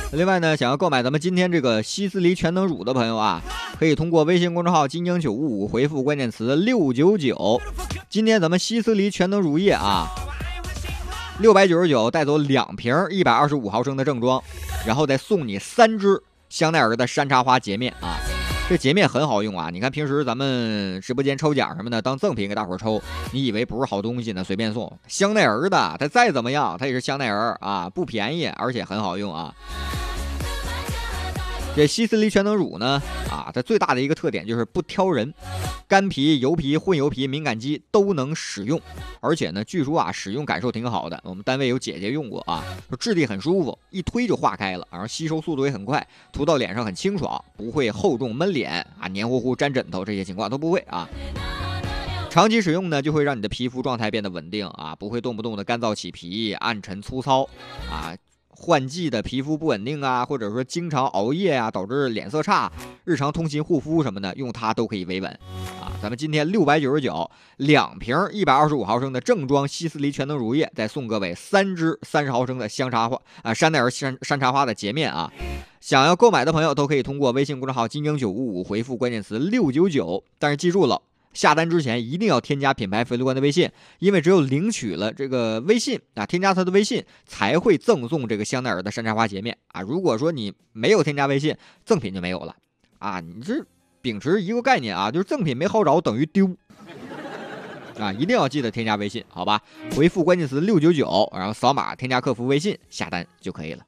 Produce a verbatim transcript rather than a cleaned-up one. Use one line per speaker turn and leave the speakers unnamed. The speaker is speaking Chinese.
另外呢，想要购买咱们今天这个西斯黎全能乳的朋友啊，可以通过微信公众号金鹰九五五回复关键词六九九。今天咱们西斯黎全能乳液啊，六百九十九带走两瓶一百二十五毫升的正装，然后再送你三支香奈儿的山茶花洁面啊。这洁面很好用啊，你看平时咱们直播间抽奖什么的，当赠品给大伙抽，你以为不是好东西呢，随便送。香奈儿的，它再怎么样，它也是香奈儿啊，不便宜，而且很好用啊。这西斯黎全能乳呢，啊，它最大的一个特点就是不挑人，干皮、油皮、混油皮、敏感肌都能使用，而且呢，据说啊，使用感受挺好的。我们单位有姐姐用过啊，质地很舒服，一推就化开了，然后吸收速度也很快，涂到脸上很清爽，不会厚重闷脸啊，黏糊糊粘枕头这些情况都不会啊。长期使用呢，就会让你的皮肤状态变得稳定啊，不会动不动的干燥起皮、暗沉粗糙啊。换季的皮肤不稳定啊，或者说经常熬夜啊，导致脸色差，日常通勤护肤什么的，用它都可以维稳啊。咱们今天六百九十九两瓶一百二十五毫升的正装西斯黎全能乳液，再送各位三支三十毫升的香茶花啊，山奈儿山山茶花的洁面啊。想要购买的朋友都可以通过微信公众号金鹰九五五回复关键词六九九，但是记住了，下单之前一定要添加品牌肥皂官的微信，因为只有领取了这个微信啊，添加他的微信才会赠送这个香奈儿的山茶花洁面啊。如果说你没有添加微信，赠品就没有了啊。你这秉持一个概念啊，就是赠品没薅着等于丢啊，一定要记得添加微信，好吧？回复关键词六九九，然后扫码添加客服微信下单就可以了。